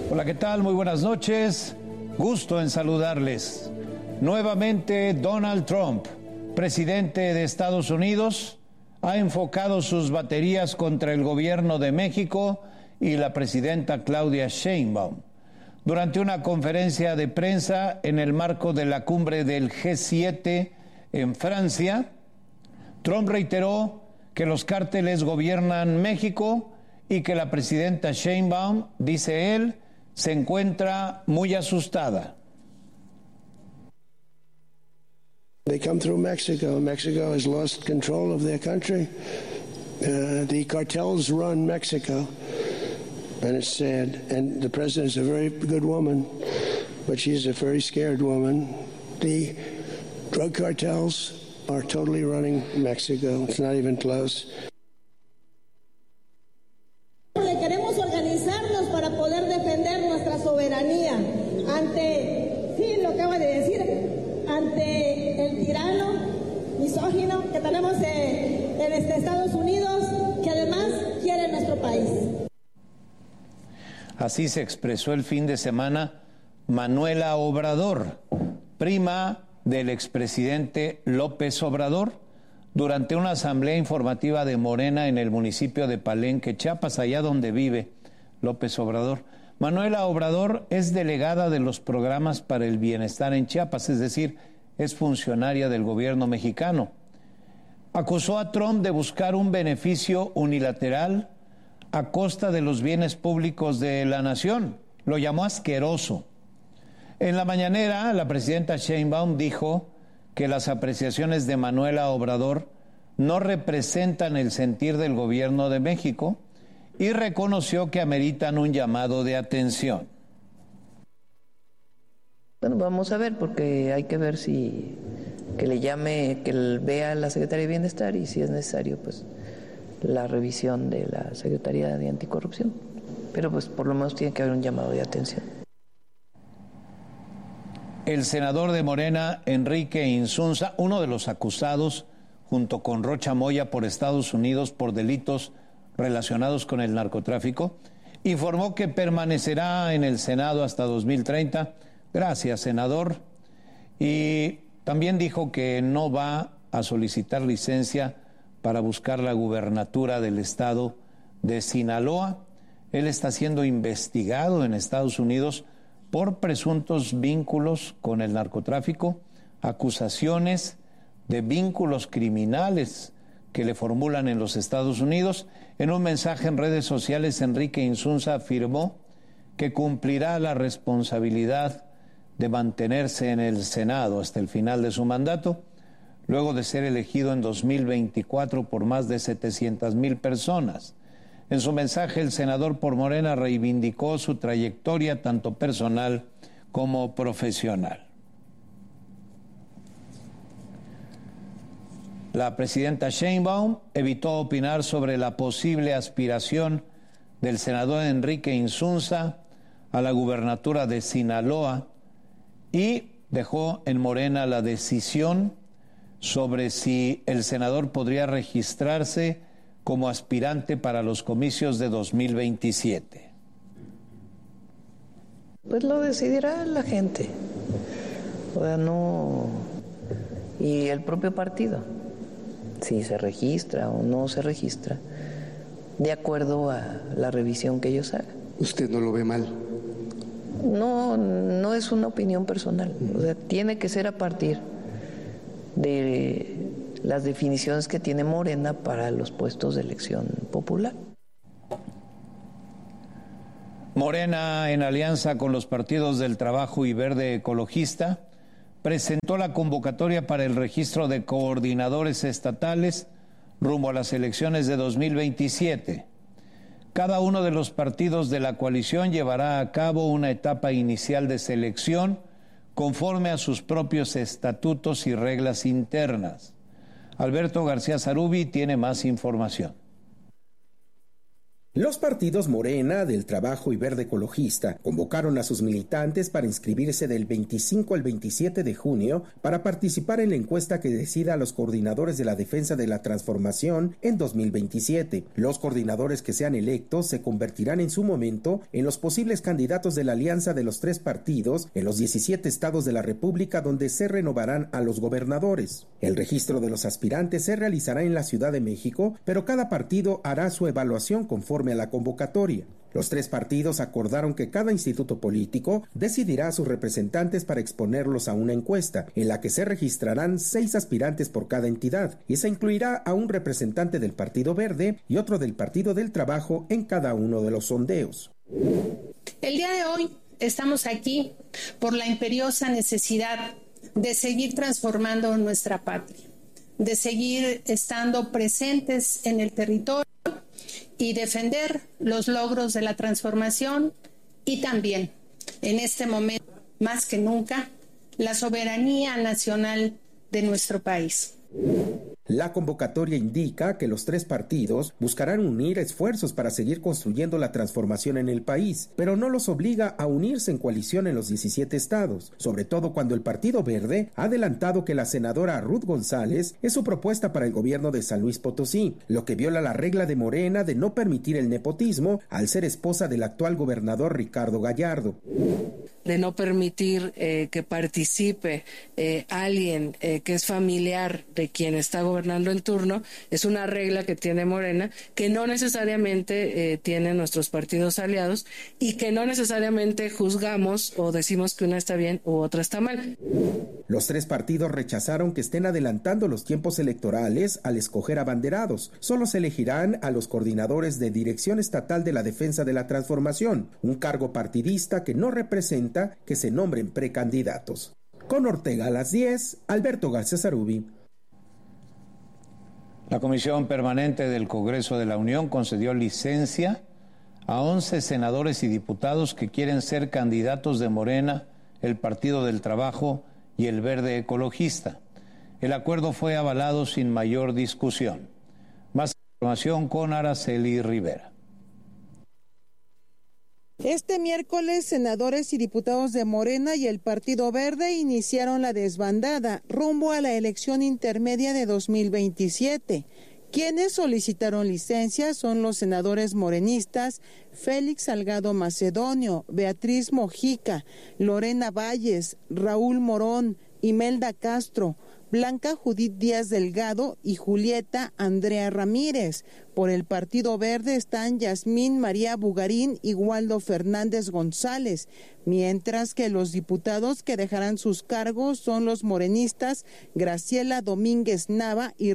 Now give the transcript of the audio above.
Hola, ¿qué tal? Muy buenas noches. Gusto en saludarles. Nuevamente, Donald Trump, presidente de Estados Unidos, ha enfocado sus baterías contra el gobierno de México y la presidenta Claudia Sheinbaum. Durante una conferencia de prensa en el marco de la cumbre del G7 en Francia, Trump reiteró que los cárteles gobiernan México y que la presidenta Sheinbaum, dice él, se encuentra muy asustada. They come through Mexico. Mexico has lost control of their country. The cartels run Mexico, and it's sad. And the president is a very good woman, but she's a very scared woman. The drug cartels are totally running Mexico. It's not even close. Queremos organizarnos para poder defender nuestra soberanía ante, sí, lo acaba de decir, ante el tirano misógino que tenemos en Estados Unidos, que además quiere nuestro país. Así se expresó el fin de semana Manuela Obrador, prima del expresidente López Obrador, durante una asamblea informativa de Morena en el municipio de Palenque, Chiapas, allá donde vive López Obrador. Manuela Obrador es delegada de los programas para el bienestar en Chiapas, es decir, es funcionaria del gobierno mexicano. Acusó a Trump de buscar un beneficio unilateral a costa de los bienes públicos de la nación. Lo llamó asqueroso. En la mañanera, la presidenta Sheinbaum dijo que las apreciaciones de Manuela Obrador no representan el sentir del gobierno de México y reconoció que ameritan un llamado de atención. Bueno, vamos a ver, porque hay que ver si que le llame, que vea a la Secretaría de Bienestar y si es necesario, pues la revisión de la Secretaría de Anticorrupción. Pero pues por lo menos tiene que haber un llamado de atención. El senador de Morena, Enrique Insunza, uno de los acusados, junto con Rocha Moya por Estados Unidos por delitos relacionados con el narcotráfico, informó que permanecerá en el Senado hasta 2030. Gracias, senador. Y también dijo que no va a solicitar licencia para buscar la gubernatura del estado de Sinaloa. Él está siendo investigado en Estados Unidos por presuntos vínculos con el narcotráfico, acusaciones de vínculos criminales que le formulan en los Estados Unidos. En un mensaje en redes sociales, Enrique Insunza afirmó que cumplirá la responsabilidad de mantenerse en el Senado hasta el final de su mandato, luego de ser elegido en 2024 por más de 700,000 personas. En su mensaje, el senador por Morena reivindicó su trayectoria tanto personal como profesional. La presidenta Sheinbaum evitó opinar sobre la posible aspiración del senador Enrique Insunza a la gubernatura de Sinaloa y dejó en Morena la decisión sobre si el senador podría registrarse como aspirante para los comicios de 2027. Pues lo decidirá la gente, o sea, no, y el propio partido, si se registra o no se registra, de acuerdo a la revisión que ellos hagan. ¿Usted no lo ve mal? No, no es una opinión personal, o sea, tiene que ser a partir de las definiciones que tiene Morena para los puestos de elección popular. Morena, en alianza con los partidos del Trabajo y Verde Ecologista, presentó la convocatoria para el registro de coordinadores estatales rumbo a las elecciones de 2027. Cada uno de los partidos de la coalición llevará a cabo una etapa inicial de selección conforme a sus propios estatutos y reglas internas. Alberto García Zarubi tiene más información. Los partidos Morena, del Trabajo y Verde Ecologista convocaron a sus militantes para inscribirse del 25 al 27 de junio para participar en la encuesta que decida a los coordinadores de la defensa de la transformación en 2027. Los coordinadores que sean electos se convertirán en su momento en los posibles candidatos de la alianza de los tres partidos en los 17 estados de la República donde se renovarán a los gobernadores. El registro de los aspirantes se realizará en la Ciudad de México, pero cada partido hará su evaluación conforme a la convocatoria. Los tres partidos acordaron que cada instituto político decidirá a sus representantes para exponerlos a una encuesta, en la que se registrarán 6 aspirantes por cada entidad, y se incluirá a un representante del Partido Verde y otro del Partido del Trabajo en cada uno de los sondeos. El día de hoy estamos aquí por la imperiosa necesidad de seguir transformando nuestra patria, de seguir estando presentes en el territorio y defender los logros de la transformación y también, en este momento, más que nunca, la soberanía nacional de nuestro país. La convocatoria indica que los tres partidos buscarán unir esfuerzos para seguir construyendo la transformación en el país, pero no los obliga a unirse en coalición en los 17 estados, sobre todo cuando el Partido Verde ha adelantado que la senadora Ruth González es su propuesta para el gobierno de San Luis Potosí, lo que viola la regla de Morena de no permitir el nepotismo al ser esposa del actual gobernador Ricardo Gallardo. De no permitir que participe alguien que es familiar de quien está gobernando en turno, es una regla que tiene Morena, que no necesariamente tienen nuestros partidos aliados y que no necesariamente juzgamos o decimos que una está bien u otra está mal. Los tres partidos rechazaron que estén adelantando los tiempos electorales al escoger abanderados. Solo se elegirán a los coordinadores de Dirección Estatal de la Defensa de la Transformación, un cargo partidista que no representa que se nombren precandidatos. Con Ortega a las 10, Alberto García Zarubi. La Comisión Permanente del Congreso de la Unión concedió licencia a 11 senadores y diputados que quieren ser candidatos de Morena, el Partido del Trabajo y el Verde Ecologista. El acuerdo fue avalado sin mayor discusión. Más información con Araceli Rivera. Este miércoles, senadores y diputados de Morena y el Partido Verde iniciaron la desbandada rumbo a la elección intermedia de 2027. Quienes solicitaron licencia son los senadores morenistas Félix Salgado Macedonio, Beatriz Mojica, Lorena Valles, Raúl Morón, Imelda Castro, Blanca Judith Díaz Delgado y Julieta Andrea Ramírez. Por el Partido Verde están Yasmín María Bugarín y Waldo Fernández González, mientras que los diputados que dejarán sus cargos son los morenistas Graciela Domínguez Nava y